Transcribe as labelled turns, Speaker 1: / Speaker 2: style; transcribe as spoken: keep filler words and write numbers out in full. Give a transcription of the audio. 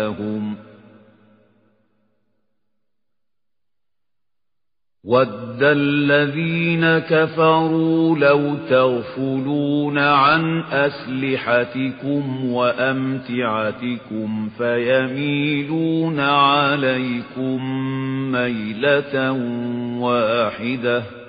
Speaker 1: لهم وَدَّ الَّذِينَ كَفَرُوا لَوْ تَغْفُلُونَ عَنْ أَسْلِحَتِكُمْ وَأَمْتِعَتِكُمْ فَيَمِيلُونَ عَلَيْكُمْ مَيْلَةً وَاحِدَةً